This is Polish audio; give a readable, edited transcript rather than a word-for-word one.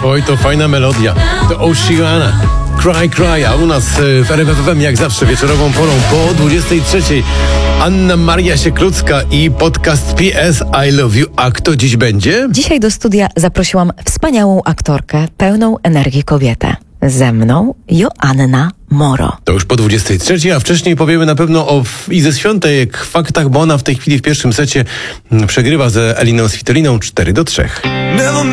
Oj, to fajna melodia. To Oceana. Cry, cry, a u nas w RMF FM jak zawsze wieczorową porą po 23. Anna Maria Sieklucka i podcast PS I Love You. A kto dziś będzie? Dzisiaj do studia zaprosiłam wspaniałą aktorkę, pełną energii kobietę. Ze mną Joanna Moro. To już po 23, a wcześniej powiemy na pewno o Ize Świątek faktach, bo ona w tej chwili w pierwszym secie przegrywa ze Eliną Svitoliną 4-3.